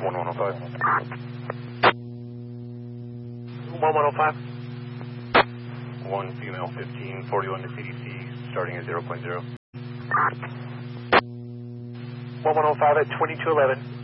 1105. 1105. 1 female 15, 41 to CDC, starting at 0.0. 1105 at 2211.